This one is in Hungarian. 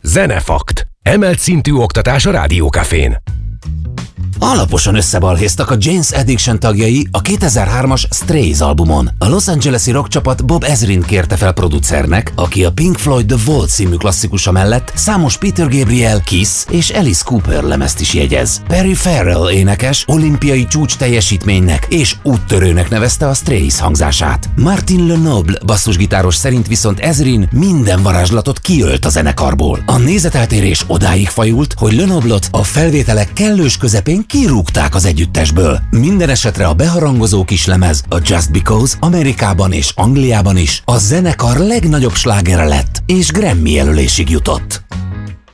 Zenefakt. Emelt szintű oktatás a Rádiókafén. Alaposan összebalhéztak a Jane's Addiction tagjai a 2003-as Strays albumon. A Los Angeles-i rockcsapat Bob Ezrin kérte fel producernek, aki a Pink Floyd The Vault című klasszikusa mellett számos Peter Gabriel, Kiss és Alice Cooper lemezt is jegyez. Perry Farrell énekes olimpiai csúcs teljesítménynek és úttörőnek nevezte a Strays hangzását. Martin Lenoble basszusgitáros szerint viszont Ezrin minden varázslatot kiölt a zenekarból. A nézeteltérés odáig fajult, hogy Lenoble-ot a felvételek kellős közepén kirúgták az együttesből. Minden esetre a beharangozó kislemez, a Just Because Amerikában és Angliában is a zenekar legnagyobb slágere lett, és Grammy jelölésig jutott.